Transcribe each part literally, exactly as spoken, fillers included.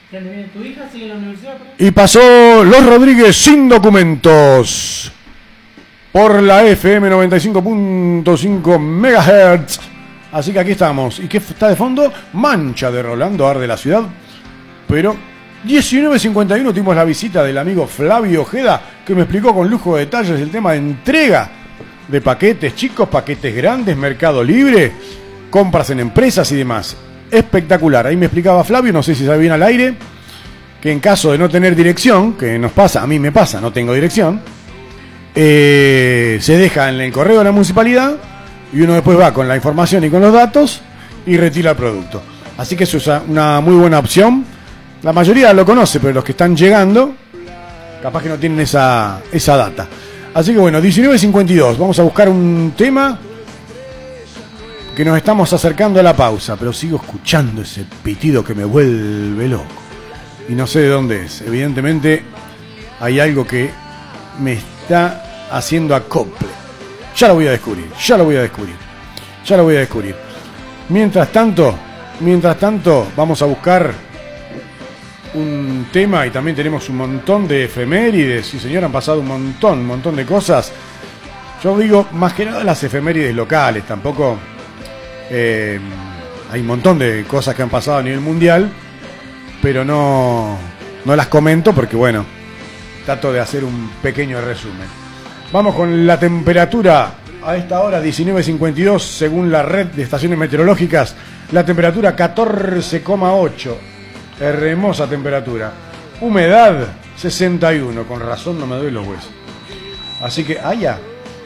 ¿Tu hija sigue en la universidad? Y pasó Los Rodríguez sin documentos por la F M noventa y cinco punto cinco megahertz. Así que aquí estamos. ¿Y qué está de fondo? Mancha de Rolando Arde la ciudad. Pero diecinueve cincuenta y uno tuvimos la visita del amigo Flavio Ojeda, que me explicó con lujo de detalles el tema de entrega de paquetes chicos, paquetes grandes, Mercado Libre, compras en empresas y demás. Espectacular. Ahí me explicaba Flavio, no sé si sabe bien al aire, que en caso de no tener dirección, que nos pasa, a mí me pasa, no tengo dirección, eh, se deja en el correo de la municipalidad y uno después va con la información y con los datos y retira el producto. Así que eso es una muy buena opción. La mayoría lo conoce, pero los que están llegando capaz que no tienen esa, esa data. Así que bueno, diecinueve cincuenta y dos, vamos a buscar un tema, que nos estamos acercando a la pausa, pero sigo escuchando ese pitido que me vuelve loco. Y no sé de dónde es. Evidentemente hay algo que me está haciendo acople. Ya lo voy a descubrir, ya lo voy a descubrir. Ya lo voy a descubrir. Mientras tanto, mientras tanto, vamos a buscar un tema y también tenemos un montón de efemérides. Sí, señor, han pasado un montón, un montón de cosas. Yo digo, más que nada las efemérides locales, tampoco... Eh, hay un montón de cosas que han pasado a nivel mundial, pero no, no las comento porque, bueno, trato de hacer un pequeño resumen. Vamos con la temperatura a esta hora, diecinueve cincuenta y dos, según la red de estaciones meteorológicas. La temperatura catorce coma ocho, hermosa temperatura. Humedad sesenta y uno, con razón no me doy los huesos. Así que, allá.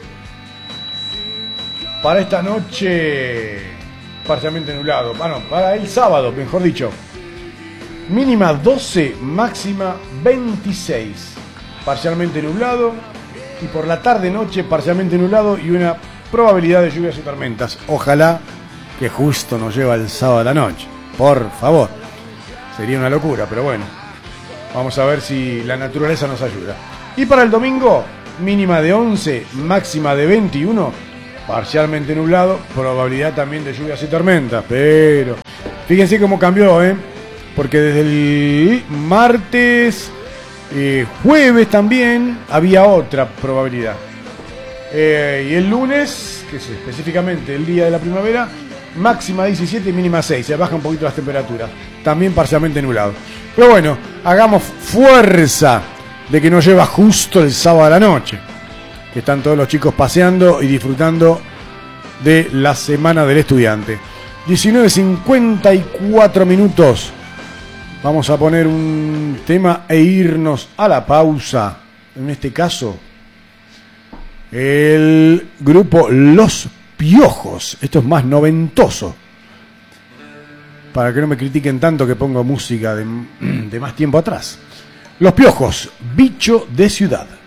Para esta noche, parcialmente nublado. Bueno, para el sábado, mejor dicho. Mínima doce, máxima veintiséis. Parcialmente nublado. Y por la tarde-noche, parcialmente nublado y una probabilidad de lluvias y tormentas. Ojalá que justo nos lleva el sábado a la noche. Por favor. Sería una locura, pero bueno. Vamos a ver si la naturaleza nos ayuda. Y para el domingo, mínima de once, máxima de veintiuno. Parcialmente nublado, probabilidad también de lluvias y tormentas, pero fíjense cómo cambió, ¿eh? Porque desde el martes, eh, jueves también había otra probabilidad. Eh, y el lunes, que es específicamente el día de la primavera, máxima diecisiete y mínima seis, se baja un poquito las temperaturas, también parcialmente nublado. Pero bueno, hagamos fuerza de que nos lleva justo el sábado a la noche, que están todos los chicos paseando y disfrutando de la semana del estudiante. diecinueve cincuenta y cuatro minutos. Vamos a poner un tema e irnos a la pausa. En este caso, el grupo Los Piojos. Esto es más noventoso. Para que no me critiquen tanto que pongo música de, de más tiempo atrás. Los Piojos, Bicho de Ciudad.